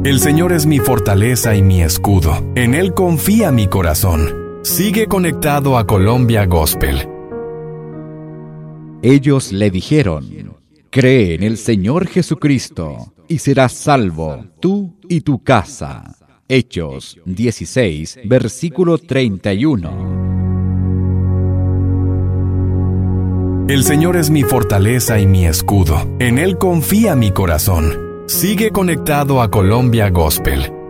El Señor es mi fortaleza y mi escudo. En Él confía mi corazón. Sigue conectado a Colombia Gospel. Ellos le dijeron: cree en el Señor Jesucristo y serás salvo, tú y tu casa. Hechos 16, versículo 31. El Señor es mi fortaleza y mi escudo. En Él confía mi corazón. Sigue conectado a Colombia Gospel.